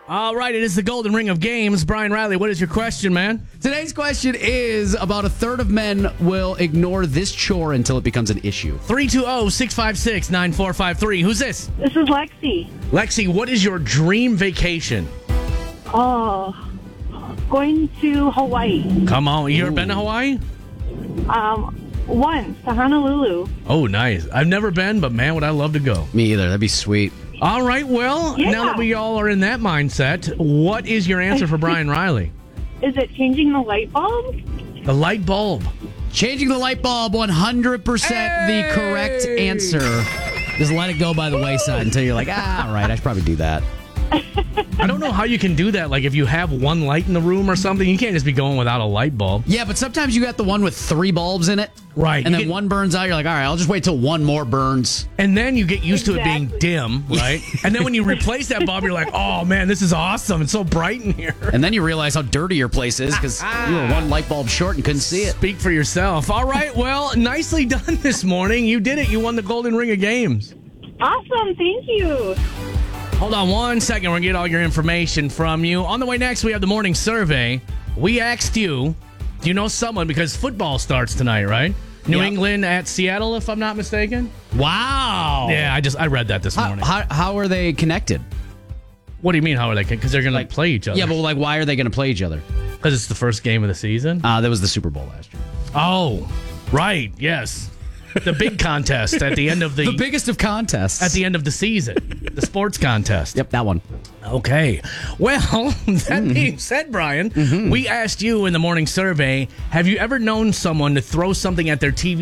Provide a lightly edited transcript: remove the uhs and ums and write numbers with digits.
All right, it is the Golden Ring of Games. Brian Riley, what is your question, man? Today's question is about a third of men will ignore this chore until it becomes an issue. 320-656-9453. Who's this? This is Lexi. Lexi, what is your dream vacation? Oh, going to Hawaii. Come on, you ever been to Hawaii? Once to Honolulu. Oh, nice. I've never been, but man, would I love to go. Me either. That'd be sweet. All right, well, Yeah. now that we all are in that mindset, what is your answer for Brian Riley? Is it changing the light bulb? The light bulb. Changing the light bulb, 100% the correct answer. Just let it go by the wayside until you're like, all right, I should probably do that. I don't know how you can do that. Like, if you have one light in the room or something, you can't just be going without a light bulb. Yeah, but sometimes you got the one with 3 bulbs in it. Right. And You then get- one burns out. You're like, all right, I'll just wait till one more burns. And then you get used to it being Exactly. dim, right? And then when you replace that bulb, you're like, oh, man, this is awesome. It's so bright in here. And then you realize how dirty your place is because you were one light bulb short and couldn't see it. Speak for yourself. All right, well, nicely done this morning. You did it. You won the Golden Ring of Games. Awesome, thank you. Hold on one second. We're going to get all your information from you. On the way next, we have the morning survey. We asked you, do you know someone? Because football starts tonight, right? New Yep. England at Seattle, if I'm not mistaken. Wow. Yeah, I read that this morning. How are they connected? What do you mean, how are they? Because they're going to play each other. Yeah, but like, why are they going to play each other? Because it's the first game of the season. That was the Super Bowl last year. Oh, right. Yes. The big contest at the end of the biggest of contests. at the end of the season. The sports contest. Yep, that one. Okay. Well, that being said, Brian, we asked you in the morning survey, have you ever known someone to throw something at their TV